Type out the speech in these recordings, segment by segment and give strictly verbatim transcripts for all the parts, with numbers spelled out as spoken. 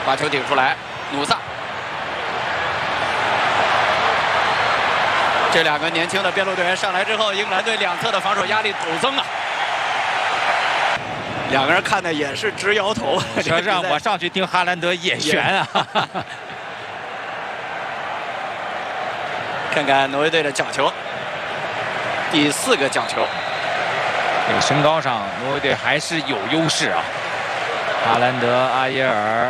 把球顶出来，努萨。这两个年轻的边路队员上来之后，英格兰队两侧的防守压力陡增啊。两个人看的也是直摇头。 这让我上去盯哈兰德也悬啊。 看看挪威队的角球，第四个角球。 这个身高上，挪威队还是有优势啊。哈兰德、阿耶尔、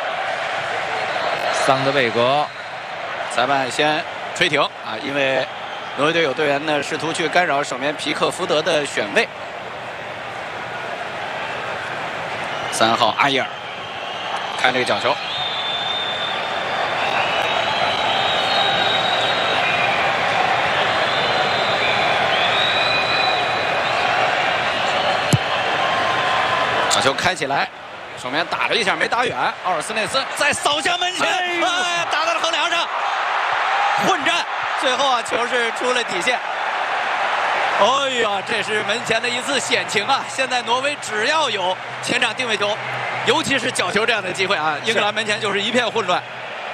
桑德贝格， 裁判先吹停啊，因为挪威队有队员呢试图去干扰守门皮克福德的选位。三号阿耶尔，看这个角球。角球开起来，守门员打了一下没打远，奥尔斯内斯再扫向门前，哎，哎打到了横梁上，混战，最后啊球是出了底线。哎呀，这是门前的一次险情啊！现在挪威只要有前场定位球，尤其是角球这样的机会啊，英格兰门前就是一片混乱。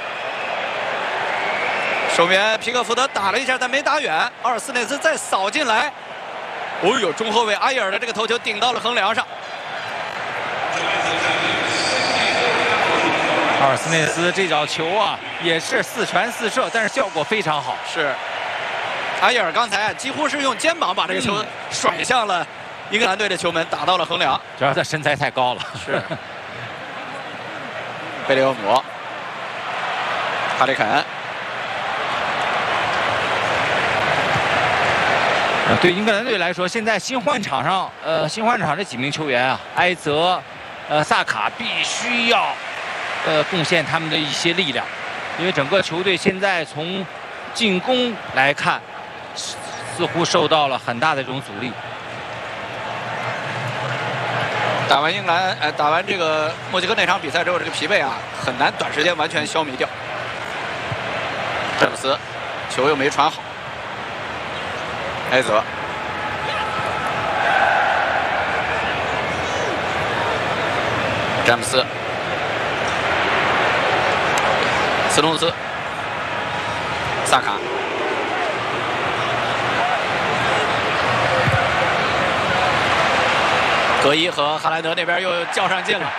守门员皮克福德打了一下，但没打远，奥尔斯内斯再扫进来，哦呦，中后卫阿耶尔的这个头球顶到了横梁上。 阿尔斯内斯这脚球啊，也是四传四射，但是效果非常好。 是，阿耶尔刚才啊，几乎是用肩膀把这个球甩向了英格兰队的球门，打到了横梁。 主要他身材太高了。 是。贝利厄姆，哈里肯。 对英格兰队来说，现在新换场上，呃，新换场这几名球员啊，埃泽、呃，萨卡必须要。呃，贡献他们的一些力量，因为整个球队现在从进攻来看，似乎受到了很大的这种阻力。 打完英格兰，呃，打完这个墨西哥那场比赛之后，这个疲惫啊，很难短时间完全消弭掉。詹姆斯，球又没传好，埃泽。詹姆斯。斯通斯、萨卡、格伊和哈兰德那边又较上劲了。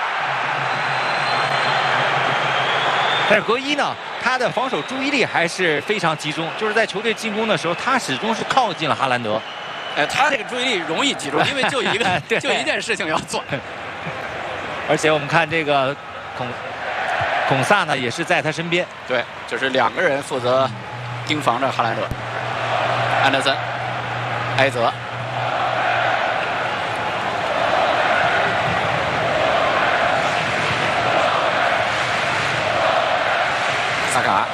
但是格伊呢，他的防守注意力还是非常集中，就是在球队进攻的时候，他始终是靠近了哈兰德。 哎，他这个注意力容易集中，因为就一个就一件事情要做。 而且我们看这个孔。孔萨呢也是在他身边， 对，就是两个人负责盯防着哈兰德。安德森、埃泽、萨卡。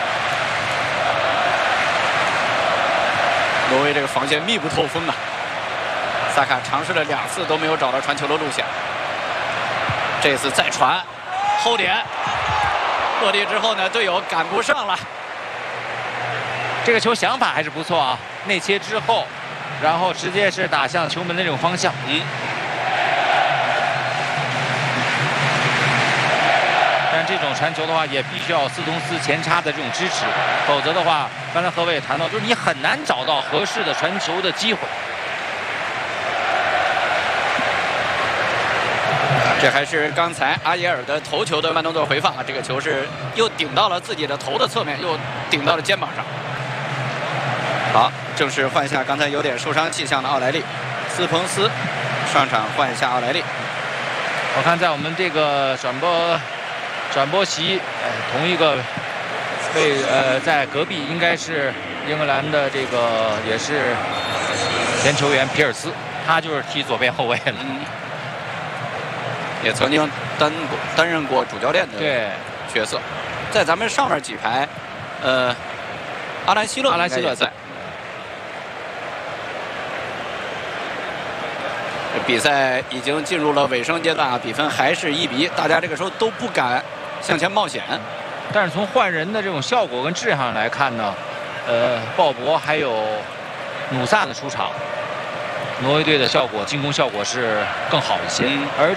挪威这个防线密不透风啊！萨卡尝试了两次都没有找到传球的路线，这次再传，后点。落地之后呢，队友赶不上了。 这个球想法还是不错啊，内切之后，然后直接是打向球门的这种方向。嗯。但这种传球的话，也必须要斯通斯前插的这种支持，否则的话，刚才何伟也谈到，就是你很难找到合适的传球的机会。 这还是刚才阿耶尔的头球的慢动作回放啊！这个球是又顶到了自己的头的侧面，又顶到了肩膀上。好，正式换下刚才有点受伤迹象的奥莱利，斯彭斯上场换下奥莱利。 我看在我们这个转播转播席，呃，同一个被呃在隔壁应该是英格兰的这个也是前球员皮尔斯，他就是踢左边后卫的。 嗯，也曾经担过担任过主教练的角色，在咱们上面几排，呃，阿兰希勒， 阿兰希勒在。 比赛已经进入了尾声阶段啊，比分还是一比一，大家这个时候都不敢向前冒险。 但是从换人的这种效果跟质上来看呢，呃，鲍勃还有努萨的出场，挪威队的效果进攻效果是更好一些，嗯、而。